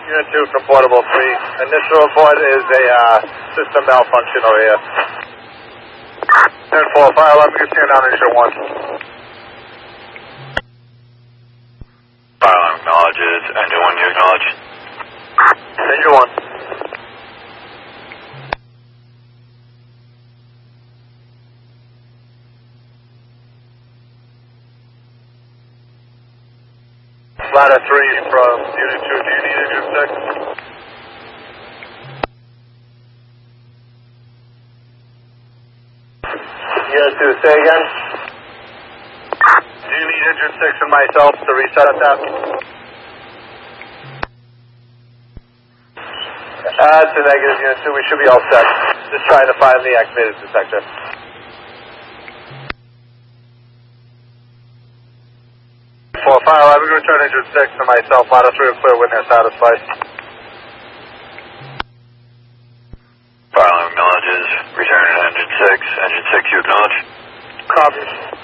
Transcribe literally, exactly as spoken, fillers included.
Unit two from Portable three. Initial report is a uh, system malfunction over here. ten four, fire alarm, you can down engine one. Fire alarm acknowledges. Engine one, you acknowledge? Engine one. Ladder three from Unit two, do you need engine six? Unit two, say again? Do you need engine six and myself to reset that? That's a negative, Unit two, we should be all set. Just trying to find the activated detector. four, fire alarm, we're going to return engine six to myself, ladder three will clear when they're satisfied. Fire alarm acknowledges. Return engine six. Engine six, you acknowledge? Copy.